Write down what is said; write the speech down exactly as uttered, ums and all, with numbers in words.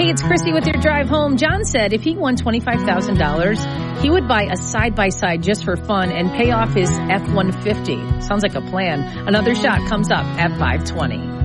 Hey, it's Christy with your drive home. John said if he won twenty-five thousand dollars, he would buy a side-by-side just for fun and pay off his F one fifty. Sounds like a plan. Another shot comes up at five twenty.